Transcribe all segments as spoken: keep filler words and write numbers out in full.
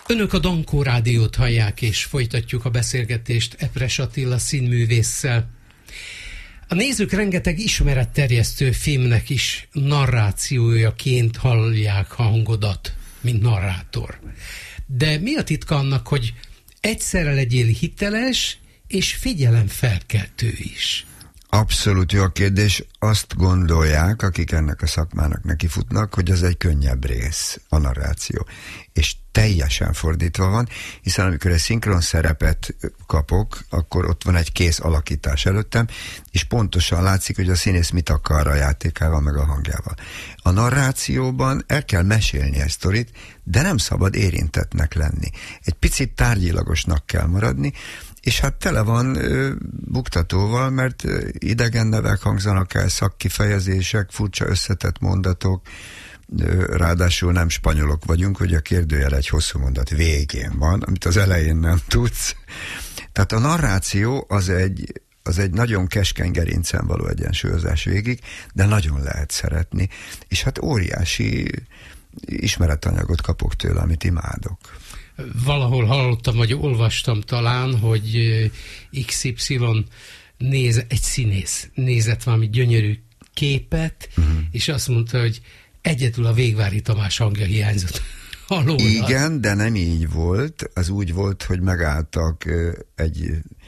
Önök a Dankó Rádiót hallják, és folytatjuk a beszélgetést Epres Attila színművésszel. A nézők rengeteg ismeretterjesztő filmnek is narrációjaként hallják hangodat, mint narrátor. De mi a titka annak, hogy egyszerre legyél hiteles és figyelemfelkeltő is? Abszolút jó a kérdés. Azt gondolják, akik ennek a szakmának nekifutnak, hogy az egy könnyebb rész, a narráció. És teljesen fordítva van, hiszen amikor egy szinkron szerepet kapok, akkor ott van egy kész alakítás előttem, és pontosan látszik, hogy a színész mit akar a játékával, meg a hangjával. A narrációban el kell mesélni egy sztorit, de nem szabad érintettnek lenni. Egy picit tárgyilagosnak kell maradni, és hát tele van ö, buktatóval, mert ö, idegen nevek hangzanak el, szakkifejezések, furcsa összetett mondatok, ö, ráadásul nem spanyolok vagyunk, hogy a kérdőjel egy hosszú mondat végén van, amit az elején nem tudsz. Tehát a narráció az egy, az egy nagyon keskeny gerincen való egyensúlyozás végig, de nagyon lehet szeretni, és hát óriási ismeretanyagot kapok tőle, amit imádok. Valahol hallottam, vagy olvastam talán, hogy iksz ipszilon néz, egy színész nézett valami gyönyörű képet, uh-huh. és azt mondta, hogy egyedül a Végvári Tamás hangja hiányzott. Alóla. Igen, de nem így volt. Az úgy volt, hogy megálltak egy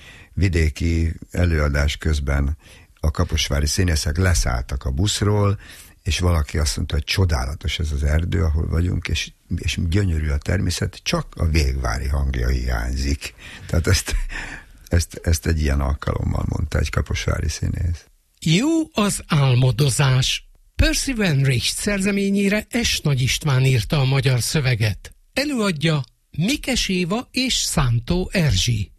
vidéki előadás közben a kaposvári színészek, leszálltak a buszról, és valaki azt mondta, hogy csodálatos ez az erdő, ahol vagyunk, és, és gyönyörű a természet, csak a Végvári hangja hiányzik. Tehát ezt, ezt, ezt egy ilyen alkalommal mondta egy kaposvári színész. Jó az álmodozás. Percy Van Richt szerzeményére S. Nagy István írta a magyar szöveget. Előadja Mikes Éva és Szántó Erzsi.